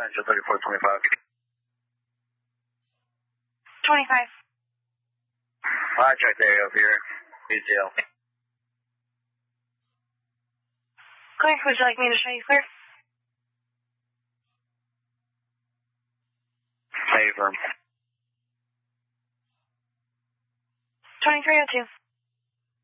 Show 3425. 25. Check area over here. Detail. Clear. Would you like me to show you clear? Hey, firm. 2302.